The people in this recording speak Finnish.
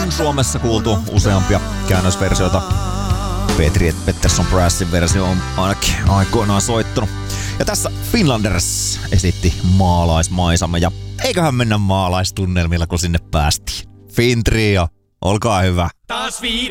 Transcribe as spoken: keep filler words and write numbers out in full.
on Suomessa kuultu useampia käännösversioita. Petri Pettersson Brassin versio on ainakin aikoinaan soittanut. Ja tässä Finlanders esitti maalaismaisamme ja eiköhän mennä maalaistunnelmilla kun sinne päästiin. Fintrio, olkaa hyvä. Taas